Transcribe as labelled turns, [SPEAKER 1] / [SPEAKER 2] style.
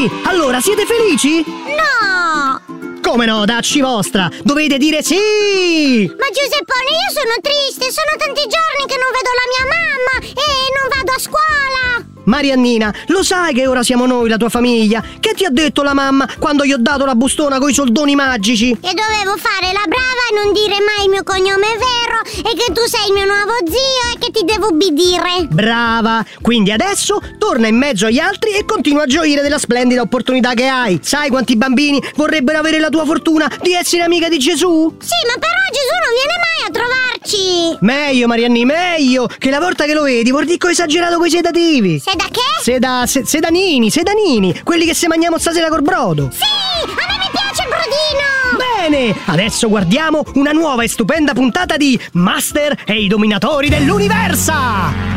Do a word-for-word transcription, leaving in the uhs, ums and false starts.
[SPEAKER 1] Sì! Allora, siete felici?
[SPEAKER 2] No!
[SPEAKER 1] Come no, dacci vostra! Dovete dire sì!
[SPEAKER 2] Ma Giuseppone, io sono triste, sono tanti giorni che non vedo la mia mamma e non vado a scuola!
[SPEAKER 1] Mariannina, lo sai che ora siamo noi la tua famiglia? Che ti ha detto la mamma quando gli ho dato la bustona coi soldoni magici?
[SPEAKER 2] Che dovevo fare la brava e non dire mai il mio cognome vero e che tu sei il mio nuovo zio e che ti devo ubbidire.
[SPEAKER 1] Brava! Quindi adesso torna in mezzo agli altri e continua a gioire della splendida opportunità che hai. Sai quanti bambini vorrebbero avere la tua fortuna di essere amica di Gesù?
[SPEAKER 2] Sì, ma però Gesù non viene mai a trovarci.
[SPEAKER 1] Meglio, Marianni, meglio! Che la volta che lo vedi vuol dire che ho esagerato coi sedativi.
[SPEAKER 2] Seda che?
[SPEAKER 1] Seda, se, sedanini, sedanini, quelli che se mangiamo stasera col brodo.
[SPEAKER 2] Sì, a me mi piace il brodino.
[SPEAKER 1] Bene, adesso guardiamo una nuova e stupenda puntata di Master e i dominatori dell'universo.